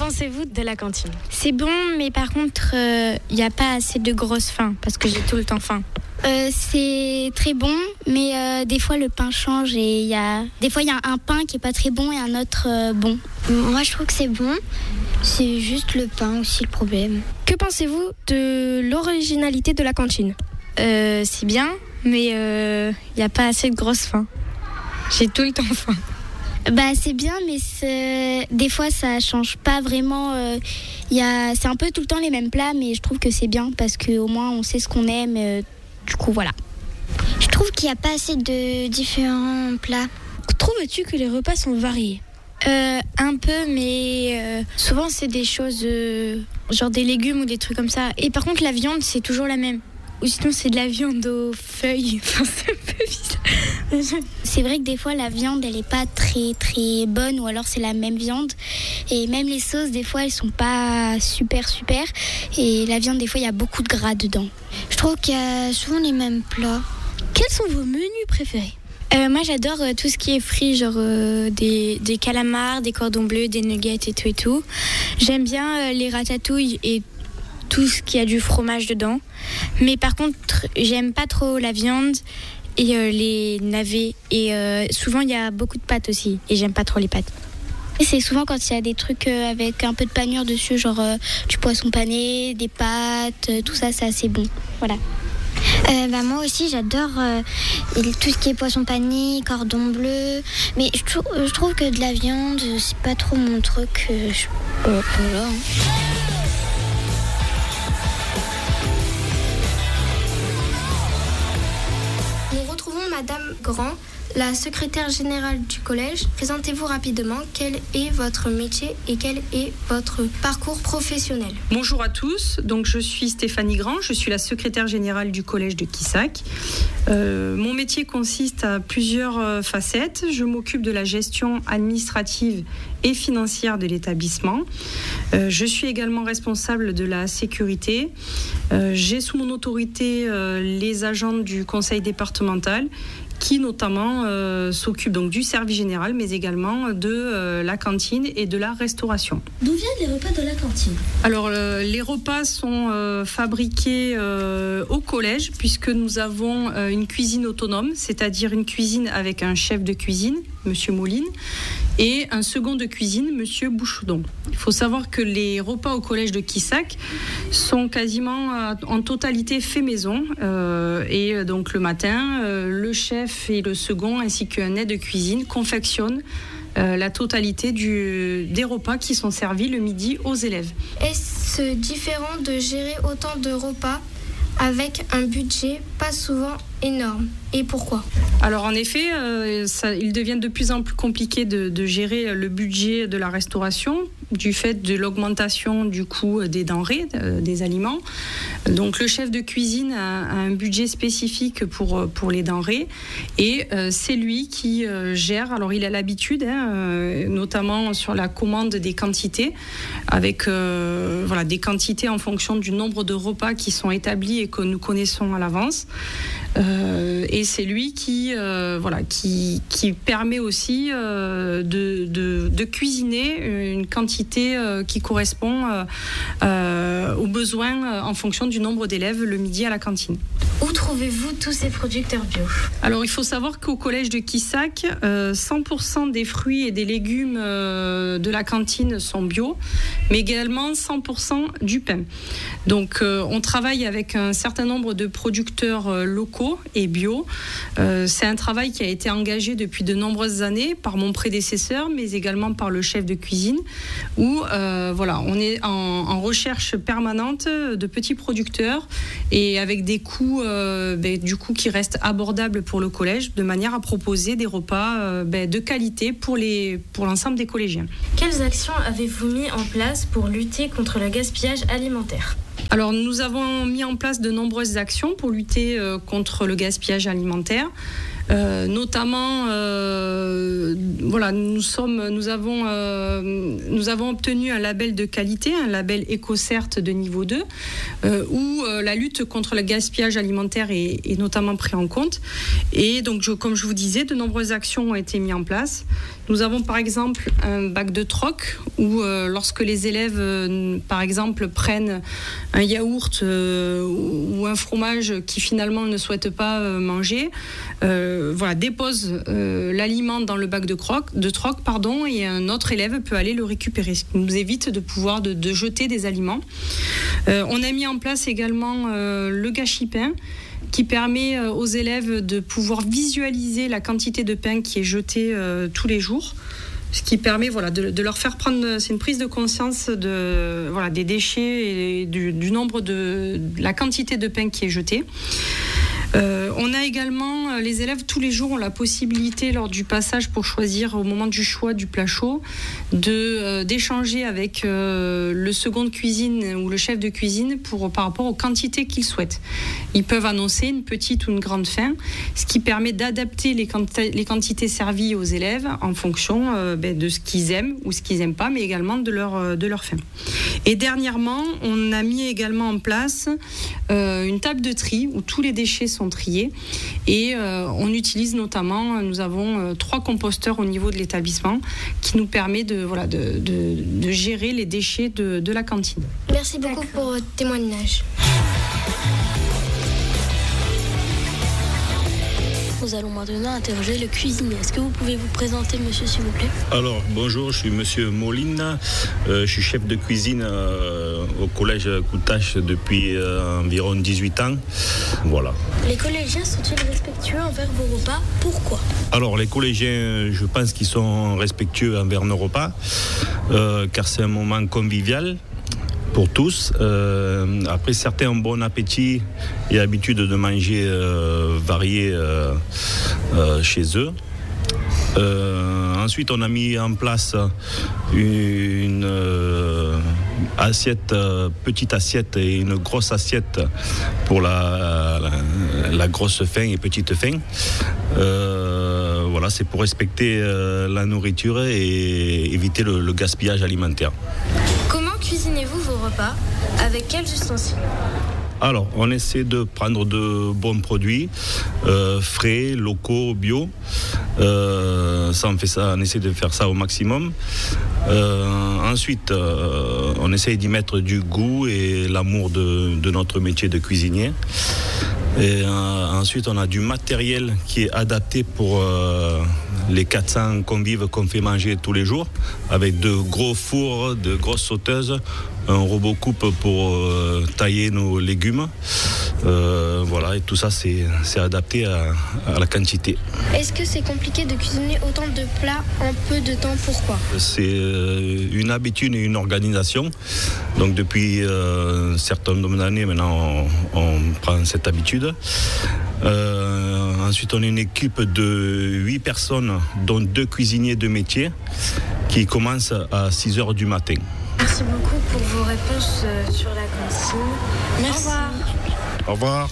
pensez-vous de la cantine ? C'est bon, mais par contre, il n'y a pas assez de grosses faim, parce que j'ai tout le temps faim. C'est très bon, mais des fois le pain change et des fois il y a un pain qui est pas très bon et un autre bon. Moi je trouve que c'est bon, c'est juste le pain aussi le problème. Que pensez-vous de l'originalité de la cantine ? C'est bien, mais il n'y a pas assez de grosses faim. J'ai tout le temps faim. C'est bien, mais des fois ça change pas vraiment. C'est un peu tout le temps les mêmes plats, mais je trouve que c'est bien parce qu'au moins on sait ce qu'on aime. Du coup, voilà. Je trouve qu'il n'y a pas assez de différents plats. Trouves-tu que les repas sont variés ? Un peu, mais souvent c'est des choses genre des légumes ou des trucs comme ça. Et par contre, la viande, c'est toujours la même. Ou sinon, c'est de la viande aux feuilles. Enfin, c'est un peu bizarre. C'est vrai que des fois, la viande, elle n'est pas très, très bonne. Ou alors, c'est la même viande. Et même les sauces, des fois, elles sont pas super. Et la viande, des fois, il y a beaucoup de gras dedans. Je trouve qu'il y a souvent les mêmes plats. Quels sont vos menus préférés ? Moi, j'adore tout ce qui est frit, genre des calamars, des cordons bleus, des nuggets et tout. J'aime bien les ratatouilles et tout ce qui a du fromage dedans. Mais par contre, j'aime pas trop la viande et les navets. Et souvent, il y a beaucoup de pâtes aussi. Et j'aime pas trop les pâtes. Et c'est souvent quand il y a des trucs avec un peu de panure dessus, genre du poisson pané, des pâtes, tout ça, c'est assez bon. Voilà. Moi aussi, j'adore tout ce qui est poisson pané, cordon bleu. Mais je trouve que de la viande, c'est pas trop mon truc. Voilà. Madame Grand, la secrétaire générale du collège, présentez-vous rapidement. Quel est votre métier et quel est votre parcours professionnel ? Bonjour à tous, donc je suis Stéphanie Grand, je suis la secrétaire générale du collège de Quissac. Mon métier consiste à plusieurs facettes. Je m'occupe de la gestion administrative et financière de l'établissement. Je suis également responsable de la sécurité. J'ai sous mon autorité les agents du conseil départemental qui notamment s'occupe donc du service général, mais également de la cantine et de la restauration. D'où viennent les repas de la cantine ? Alors, les repas sont fabriqués au collège, puisque nous avons une cuisine autonome, c'est-à-dire une cuisine avec un chef de cuisine, Monsieur Moline, et un second de cuisine, Monsieur Bouchoudon. Il faut savoir que les repas au collège de Quissac sont quasiment en totalité faits maison. Et donc le matin, le chef et le second, ainsi qu'un aide de cuisine, confectionnent la totalité des repas qui sont servis le midi aux élèves. Est-ce différent de gérer autant de repas avec un budget pas souvent énorme ? Et pourquoi ? Alors en effet, il devient de plus en plus compliqué de gérer le budget de la restauration du fait de l'augmentation du coût des denrées, des aliments. Donc le chef de cuisine a un budget spécifique pour les denrées et c'est lui qui gère. Alors il a l'habitude, notamment sur la commande des quantités, avec des quantités en fonction du nombre de repas qui sont établis et que nous connaissons à l'avance. Et c'est lui qui permet aussi de cuisiner une quantité qui correspond aux besoins en fonction du nombre d'élèves le midi à la cantine. Où trouvez-vous tous ces producteurs bio ? Alors il faut savoir qu'au collège de Quissac, 100% des fruits et des légumes de la cantine sont bio, mais également 100% du pain. Donc on travaille avec un certain nombre de producteurs locaux et bio. C'est un travail qui a été engagé depuis de nombreuses années par mon prédécesseur, mais également par le chef de cuisine, où on est en recherche permanente de petits producteurs et avec des coûts qui restent abordables pour le collège, de manière à proposer des repas de qualité pour l'ensemble des collégiens. Quelles actions avez-vous mis en place pour lutter contre le gaspillage alimentaire ? Alors nous avons mis en place de nombreuses actions pour lutter contre le gaspillage alimentaire. Notamment, nous avons obtenu un label de qualité, un label EcoCert de niveau 2, où la lutte contre le gaspillage alimentaire est notamment pris en compte. Et donc, comme je vous disais, de nombreuses actions ont été mises en place. Nous avons par exemple un bac de troc où lorsque les élèves, par exemple, prennent un yaourt ou un fromage qui finalement ne souhaitent pas manger, déposent l'aliment dans le bac de troc, et un autre élève peut aller le récupérer, ce qui nous évite de pouvoir de jeter des aliments. On a mis en place également le gâchis-pain, qui permet aux élèves de pouvoir visualiser la quantité de pain qui est jetée tous les jours, ce qui permet de leur faire prendre, c'est une prise de conscience des déchets et du nombre de la quantité de pain qui est jetée. On a également, les élèves tous les jours ont la possibilité lors du passage pour choisir au moment du choix du plat chaud d'échanger avec le second de cuisine ou le chef de cuisine par rapport aux quantités qu'ils souhaitent. Ils peuvent annoncer une petite ou une grande faim, ce qui permet d'adapter les quantités servies aux élèves en fonction de ce qu'ils aiment ou ce qu'ils n'aiment pas, mais également de leur faim. Et dernièrement, on a mis également en place une table de tri où tous les déchets sont triés et on utilise notamment, nous avons 3 composteurs au niveau de l'établissement qui nous permet de gérer les déchets de la cantine. Merci beaucoup pour votre témoignage. Nous allons maintenant interroger le cuisinier. Est-ce que vous pouvez vous présenter, monsieur, s'il vous plaît ? Alors, bonjour, je suis monsieur Molina. Je suis chef de cuisine au collège Coutache depuis environ 18 ans. Voilà. Les collégiens sont-ils respectueux envers vos repas ? Pourquoi ? Alors, les collégiens, je pense qu'ils sont respectueux envers nos repas, car c'est un moment convivial pour tous. Après, certains ont bon appétit et l'habitude de manger varié chez eux. Ensuite, on a mis en place une petite assiette et une grosse assiette pour la grosse faim et petite faim. C'est pour respecter la nourriture et éviter le gaspillage alimentaire. Comment cuisinez-vous vos repas ? Avec quels ustensiles ? Alors, on essaie de prendre de bons produits, frais, locaux, bio. On essaie de faire ça au maximum. Ensuite, on essaie d'y mettre du goût et l'amour de notre métier de cuisinier. Et ensuite, on a du matériel qui est adapté pour les 400 convives qu'on fait manger tous les jours, avec de gros fours, de grosses sauteuses, un robot coupe pour tailler nos légumes. Et tout ça, c'est adapté à la quantité. Est-ce que c'est compliqué de cuisiner autant de plats en peu de temps ? Pourquoi ? C'est une habitude et une organisation. Donc depuis un certain nombre d'années, maintenant, on prend cette habitude. Ensuite, on est une équipe de 8 personnes, dont 2 cuisiniers de métier, qui commencent à 6h du matin. Merci beaucoup pour vos réponses sur la cantine. Merci. Au revoir. Au revoir.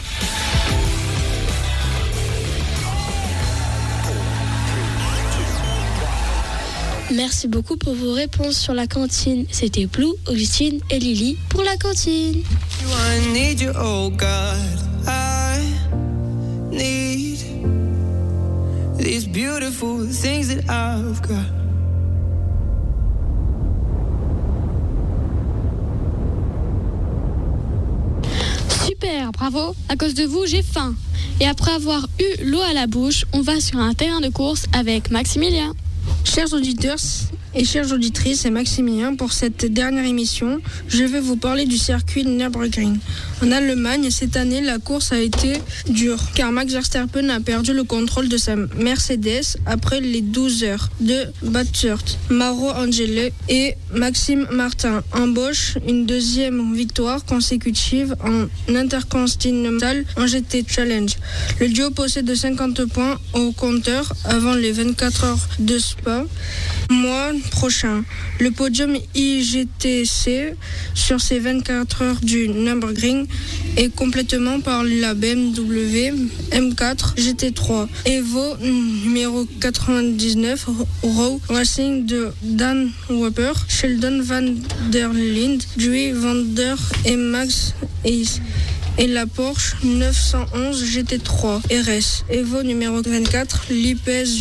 Merci beaucoup pour vos réponses sur la cantine. C'était Blue, Augustine et Lily pour la cantine. I need you, oh God. I need these beautiful things that I've got. Super, bravo. À cause de vous, j'ai faim. Et après avoir eu l'eau à la bouche, on va sur un terrain de course avec Maximilien. Chers auditeurs et chères auditrices, c'est Maximilien. Pour cette dernière émission, je vais vous parler du circuit Nürburgring. En Allemagne, cette année, la course a été dure, car Max Verstappen a perdu le contrôle de sa Mercedes après les 12 heures de Bathurst. Mauro Angele et Maxime Martin embauchent une deuxième victoire consécutive en Intercontinental en GT Challenge. Le duo possède 50 points au compteur avant les 24 heures de Spa. Mois prochain, le podium IGTC sur ces 24 heures du Nürburgring est complètement par la BMW M4 GT3 Evo numéro 99 Row Racing de Dan Webber, Sheldon van der Linde, Dewey van der et Max Hayes. Et la Porsche 911 GT3 RS Evo numéro 24 Lipez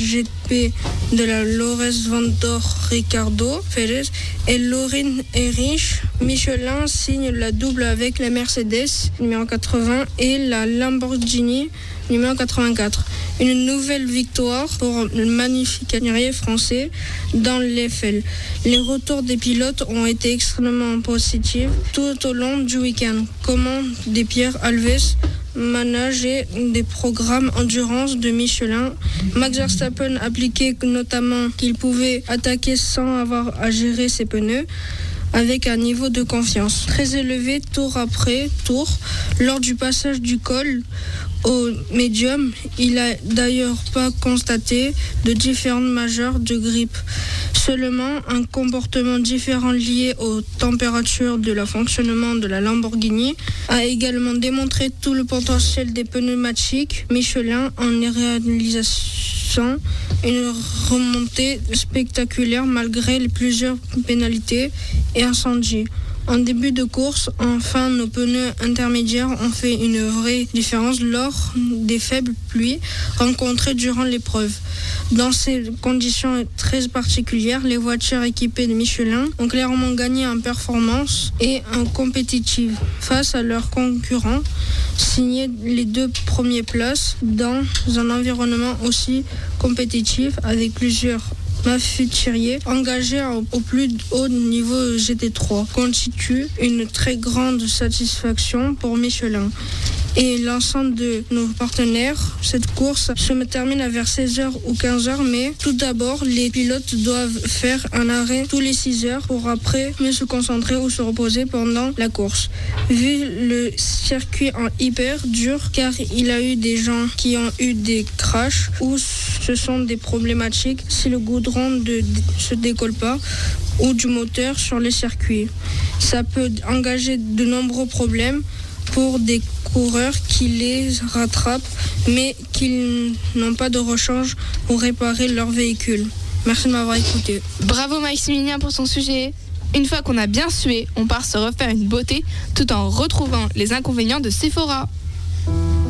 GP de la Lores Vendor Ricardo Pérez et Lorin Erich. Michelin signe la double avec la Mercedes numéro 80 et la Lamborghini numéro 84. Une nouvelle victoire pour le manufacturier français dans l'Eiffel. Les retours des pilotes ont été extrêmement positifs tout au long du week-end. Comment des Pierre Alves manager des programmes endurance de Michelin. Max Verstappen appliquait notamment qu'il pouvait attaquer sans avoir à gérer ses pneus, avec un niveau de confiance très élevé tour après tour. Lors du passage du col au médium, il n'a d'ailleurs pas constaté de différence majeure de grippe. Seulement un comportement différent lié aux températures de la fonctionnement de la Lamborghini a également démontré tout le potentiel des pneumatiques Michelin en réalisant une remontée spectaculaire malgré les plusieurs pénalités et incendies. En début de course, enfin, nos pneus intermédiaires ont fait une vraie différence lors des faibles pluies rencontrées durant l'épreuve. Dans ces conditions très particulières, les voitures équipées de Michelin ont clairement gagné en performance et en compétitive face à leurs concurrents, signé les 2 premières places dans un environnement aussi compétitif avec plusieurs manufacturiers engagés au plus haut niveau GT3 constitue une très grande satisfaction pour Michelin et l'ensemble de nos partenaires. Cette course se termine vers 16h ou 15h, mais tout d'abord, les pilotes doivent faire un arrêt tous les 6 heures pour après mieux se concentrer ou se reposer pendant la course. Vu le circuit en hyper dur, car il y a eu des gens qui ont eu des crashs ou ce sont des problématiques si le goudron ne se décolle pas ou du moteur sur les circuits. Ça peut engager de nombreux problèmes pour des coureurs qui les rattrapent mais qui n'ont pas de rechange pour réparer leur véhicule. Merci de m'avoir écouté. Bravo Maximilien pour son sujet. Une fois qu'on a bien sué, on part se refaire une beauté tout en retrouvant les inconvénients de Sephora.